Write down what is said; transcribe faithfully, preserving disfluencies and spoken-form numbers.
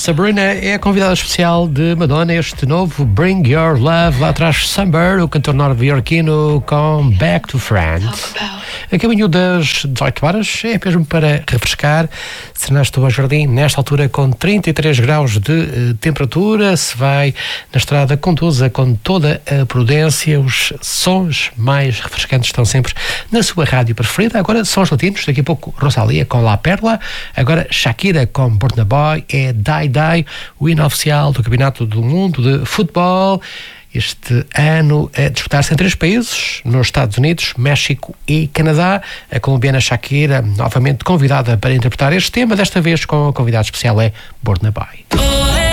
Sabrina é a convidada especial de Madonna, este novo Bring Your Love. Lá atrás, Summer, o cantor norte-iorquino com Back to Friends. A caminho das dezoito horas, é mesmo para refrescar. Serenaste ao jardim, nesta altura com trinta e três graus de uh, temperatura. Se vai na estrada, conduza com toda a prudência. Os sons mais refrescantes estão sempre na sua rádio preferida. Agora, sons latinos, daqui a pouco Rosalía com La Perla. Agora, Shakira com Burna Boy. É Die Die, o hino oficial do Campeonato do Mundo de Futebol. Este ano a disputar-se em três países, nos Estados Unidos, México e Canadá. A colombiana Shakira, novamente convidada para interpretar este tema, desta vez com a convidada especial é Burna Boy.